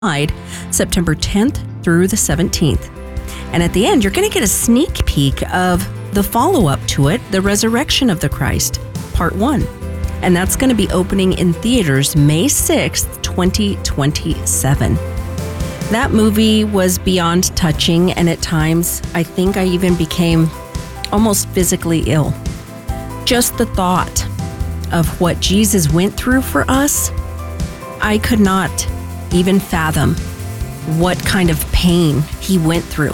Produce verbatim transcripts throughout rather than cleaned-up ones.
September tenth through the seventeenth. And at the end, you're going to get a sneak peek of the follow-up to it, The Resurrection of the Christ, Part one. And that's going to be opening in theaters May sixth, twenty twenty-seven. That movie was beyond touching, and at times, I think I even became almost physically ill. Just the thought of what Jesus went through for us, I could not even fathom what kind of pain he went through.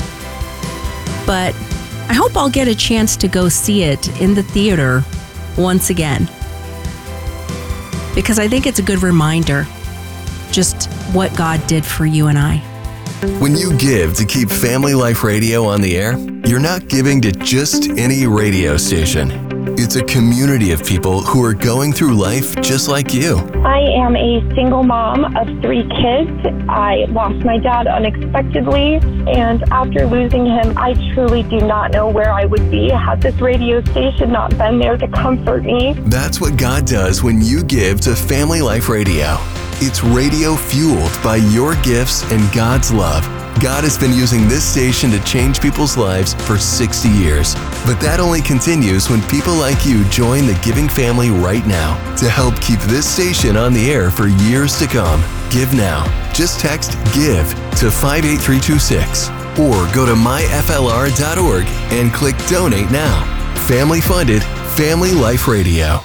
But I hope I'll get a chance to go see it in the theater once again, because I think it's a good reminder just what God did for you and I. When you give to keep Family Life Radio on the air, you're not giving to just any radio station. It's a community of people who are going through life just like you. I am a single mom of three kids. I lost my dad unexpectedly, and after losing him, I truly do not know where I would be had this radio station not been there to comfort me. That's what God does when you give to Family Life Radio. It's radio fueled by your gifts and God's love. God has been using this station to change people's lives for sixty years. But that only continues when people like you join the giving family right now to help keep this station on the air for years to come. Give now. Just text GIVE to five eight three two six or go to my f l r dot org and click Donate Now. Family funded, Family Life Radio.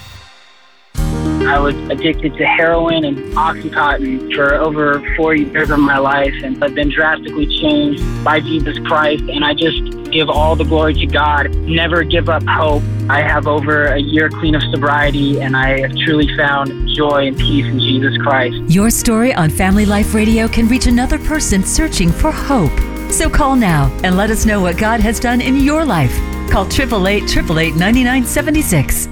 I was addicted to heroin and Oxycontin for over four years of my life, and I've been drastically changed by Jesus Christ, and I just give all the glory to God. Never give up hope. I have over a year clean of sobriety, and I have truly found joy and peace in Jesus Christ. Your story on Family Life Radio can reach another person searching for hope. So call now and let us know what God has done in your life. Call eight eight eight, eight eight eight, nine nine seven six.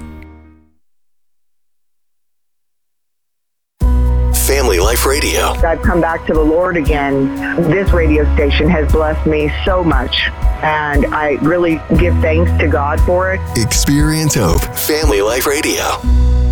Family Life Radio. I've come back to the Lord again. This radio station has blessed me so much, and I really give thanks to God for it. Experience hope. Family Life Radio.